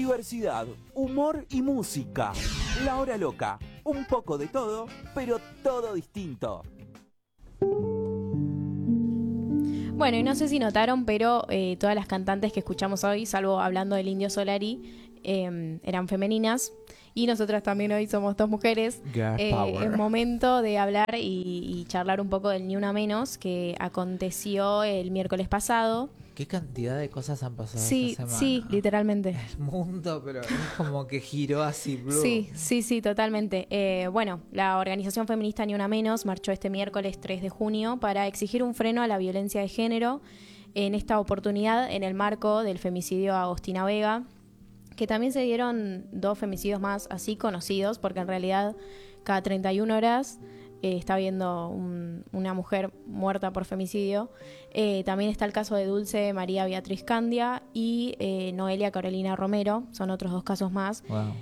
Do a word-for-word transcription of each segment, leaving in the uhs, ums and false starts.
diversidad, humor y música. La Hora Loca, un poco de todo, pero todo distinto. Bueno, y no sé si notaron, pero eh, todas las cantantes que escuchamos hoy, salvo hablando del Indio Solari, eh, eran femeninas. Y nosotras también hoy somos dos mujeres. Eh, es momento de hablar y, y charlar un poco del Ni Una Menos, que aconteció el miércoles pasado. ¿Qué cantidad de cosas han pasado Sí, esta semana? sí, literalmente. El mundo, pero es como que giró así, bro. Sí, sí, sí, totalmente. Eh, bueno, la organización feminista Ni Una Menos marchó este miércoles tres de junio para exigir un freno a la violencia de género, en esta oportunidad en el marco del femicidio a Agostina Vega, que también se dieron dos femicidios más así conocidos, porque en realidad cada treinta y una horas eh, está habiendo un, una mujer muerta por femicidio. Eh, también está el caso de Dulce María Beatriz Candia y eh, Noelia Carolina Romero, son otros dos casos más. Wow.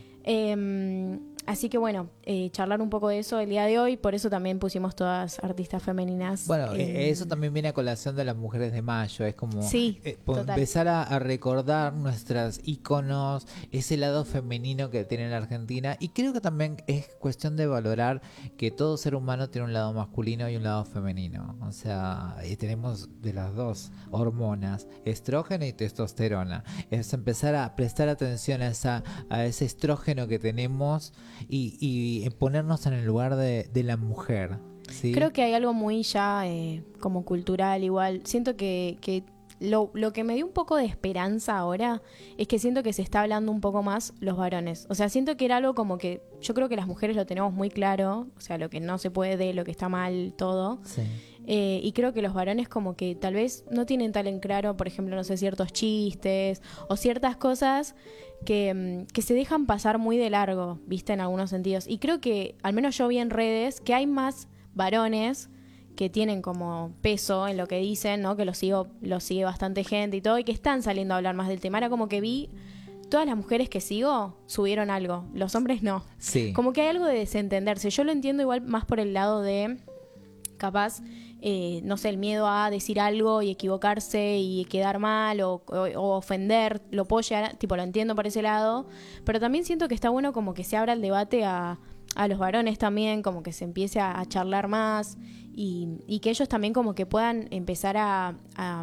Eh, así que bueno, eh, charlar un poco de eso el día de hoy, por eso también pusimos todas artistas femeninas. Bueno, eh, eso también viene a colación de las mujeres de mayo, es como sí, eh, empezar a, a recordar nuestras íconos, ese lado femenino que tiene la Argentina, y creo que también es cuestión de valorar que todo ser humano tiene un lado masculino y un lado femenino, o sea, y tenemos de las dos hormonas, estrógeno y testosterona, es empezar a prestar atención a, esa, a ese estrógeno que tenemos y, y ponernos en el lugar de, de la mujer, ¿sí? Creo que hay algo muy ya eh, como cultural igual. Siento que, que lo, lo que me dio un poco de esperanza ahora es que siento que se está hablando un poco más los varones. O sea, siento que era algo como que yo creo que las mujeres lo tenemos muy claro, o sea, lo que no se puede, lo que está mal, todo. Sí. Eh, y creo que los varones como que tal vez no tienen tan en claro, por ejemplo, no sé, ciertos chistes o ciertas cosas que, que se dejan pasar muy de largo, ¿viste? En algunos sentidos. Y creo que, al menos yo vi en redes, que hay más varones que tienen como peso en lo que dicen, ¿no? Que los sigo, los sigue bastante gente y todo, y que están saliendo a hablar más del tema. Era como que vi, todas las mujeres que sigo subieron algo, los hombres no. Sí. Como que hay algo de desentenderse. Yo lo entiendo igual más por el lado de, capaz, eh, no sé, el miedo a decir algo y equivocarse y quedar mal o, o, o ofender, lo puedo llegar, tipo, lo entiendo por ese lado, pero también siento que está bueno como que se abra el debate a, a los varones también, como que se empiece a, a charlar más y, y que ellos también como que puedan empezar a, a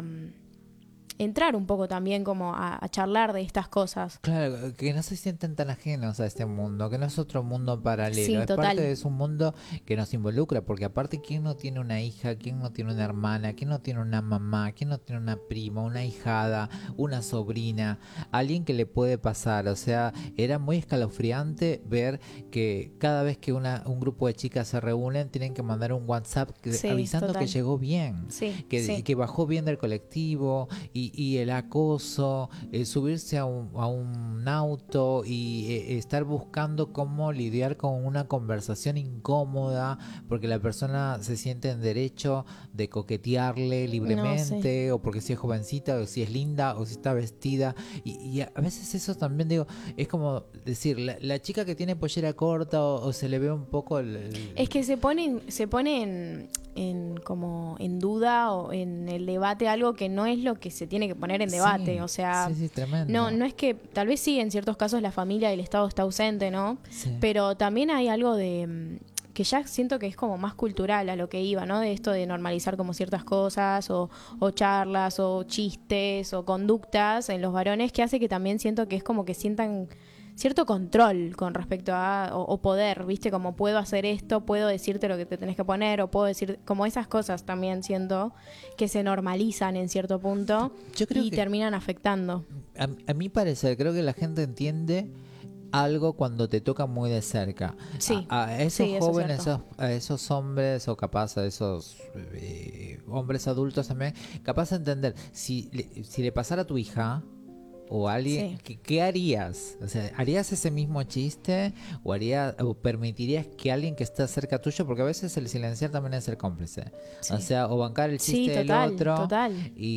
entrar un poco también como a, a charlar de estas cosas. Claro, que no se sienten tan ajenos a este mundo, que no es otro mundo paralelo. Sí, es total. parte, es un mundo que nos involucra, porque aparte, ¿quién no tiene una hija? ¿Quién no tiene una hermana? ¿Quién no tiene una mamá? ¿Quién no tiene una prima, una hijada, una sobrina? Alguien que le puede pasar. O sea, era muy escalofriante ver que cada vez que una, un grupo de chicas se reúnen, tienen que mandar un WhatsApp que, Sí, avisando total. que llegó bien, Sí, que, sí. que bajó bien del colectivo, y Y, el acoso, eh, subirse a un, a un auto y eh, estar buscando cómo lidiar con una conversación incómoda porque la persona se siente en derecho de coquetearle libremente, No, sí. o porque si es jovencita, o si es linda, o si está vestida, y, y a veces eso también, digo, es como decir, la, la chica que tiene pollera corta o, o se le ve un poco el, el... Es que se ponen, se pone en, en como en duda o en el debate algo que no es lo que se tiene que poner en debate. Sí, O sea, sí, sí, tremendo. no, no es que, tal vez sí, en ciertos casos la familia y el Estado está ausente, ¿no? Sí. Pero también hay algo de que ya siento que es como más cultural a lo que iba, ¿no? De esto de normalizar como ciertas cosas o, o charlas o chistes o conductas en los varones, que hace que también siento que es como que sientan cierto control con respecto a, o, o poder, ¿viste? Como puedo hacer esto, puedo decirte lo que te tenés que poner, o puedo decir, como esas cosas también siento que se normalizan en cierto punto. Yo creo y que terminan afectando. A, a mi parecer, creo que la gente entiende algo cuando te toca muy de cerca. Sí, a, a esos sí, eso es jóvenes, cierto. esos, a esos hombres, o capaz a esos eh, hombres adultos también, capaz de entender, si le, si le pasara a tu hija o a alguien, Sí. ¿qué, qué harías? O sea, ¿harías ese mismo chiste o haría, o permitirías que alguien que está cerca tuyo, porque a veces el silenciar también es ser cómplice, Sí. o sea, o bancar el Sí, chiste total, del otro, total.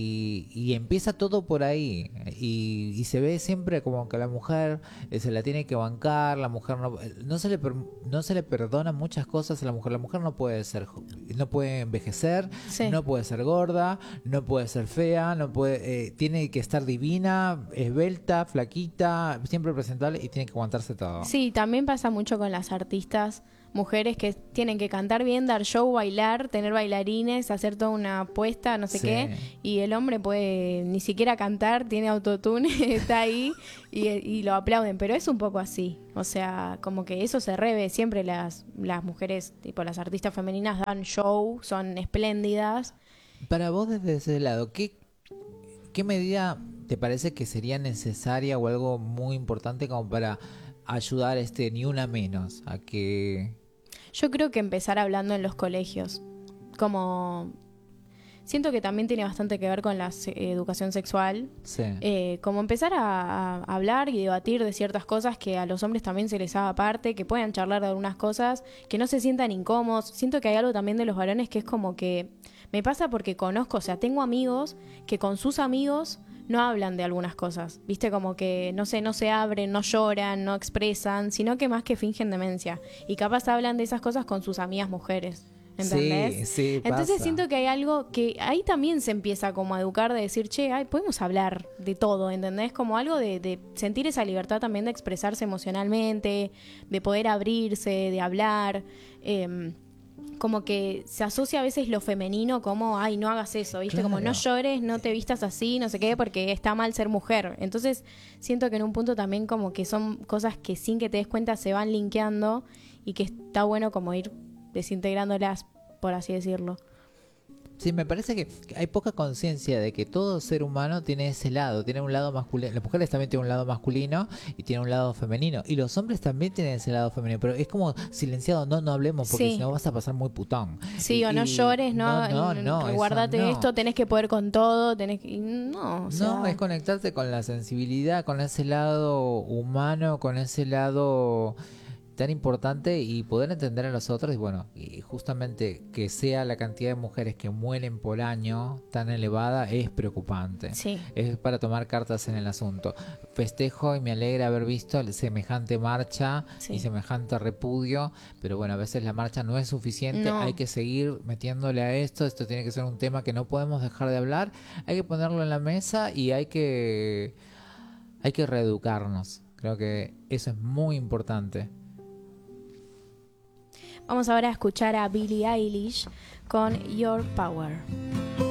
y, y empieza todo por ahí, y, y se ve siempre como que la mujer eh, se la tiene que bancar, la mujer no, no se le per- no se le perdona muchas cosas a la mujer. La mujer no puede ser, jo- no puede envejecer, Sí. no puede ser gorda, no puede ser fea, no puede, eh, tiene que estar divina, esbelta, flaquita, siempre presentable y tiene que aguantarse todo. Sí, también pasa mucho con las artistas mujeres que tienen que cantar bien, dar show, bailar, tener bailarines, hacer toda una apuesta, no sé Sí. qué, y el hombre puede ni siquiera cantar, tiene autotune, está ahí y, y lo aplauden, pero es un poco así, o sea, como que eso se reve, siempre las, las mujeres, tipo las artistas femeninas dan show, son espléndidas. Para vos desde ese lado, ¿qué, qué medida te parece que sería necesaria o algo muy importante como para ayudar este ni una menos a que... Yo creo que empezar hablando en los colegios, como siento que también tiene bastante que ver con la se- educación sexual, Sí. eh, como empezar a, a hablar y debatir de ciertas cosas que a los hombres también se les haga parte, que puedan charlar de algunas cosas, que no se sientan incómodos. Siento que hay algo también de los varones que es como que me pasa porque conozco, o sea, tengo amigos que con sus amigos no hablan de algunas cosas, viste, como que no sé, no se abren, no lloran, no expresan, sino que más que fingen demencia y capaz hablan de esas cosas con sus amigas mujeres, ¿entendés? Sí, sí, Entonces pasa. siento que hay algo que ahí también se empieza como a educar de decir, che, ay, podemos hablar de todo, ¿entendés? Como algo de, de sentir esa libertad también de expresarse emocionalmente, de poder abrirse, de hablar, eh, como que se asocia a veces lo femenino como, ay, no hagas eso, ¿viste? Como no Claro. llores, no te vistas así, no sé qué, porque está mal ser mujer. Entonces siento que en un punto también como que son cosas que sin que te des cuenta se van linkeando y que está bueno como ir desintegrándolas, por así decirlo. Sí, me parece que hay poca conciencia de que todo ser humano tiene ese lado, tiene un lado masculino, las mujeres también tienen un lado masculino y tienen un lado femenino, y los hombres también tienen ese lado femenino, pero es como silenciado, no, no hablemos porque Sí. si no vas a pasar muy putón. Sí, Y- o no y- llores, no, no, no, no, eso guardate no. esto, tenés que poder con todo, tenés que... y No, o sea, No, es conectarte con la sensibilidad, con ese lado humano, con ese lado tan importante y poder entender a los otros. Y bueno, y justamente que sea la cantidad de mujeres que mueren por año tan elevada es preocupante. sí. Es para tomar cartas en el asunto. Festejo y me alegra haber visto semejante marcha Sí. y semejante repudio, pero bueno, a veces la marcha no es suficiente, No. hay que seguir metiéndole a esto, esto tiene que ser un tema que no podemos dejar de hablar, hay que ponerlo en la mesa y hay que, hay que reeducarnos. Creo que eso es muy importante. Vamos ahora a escuchar a Billie Eilish con Your Power.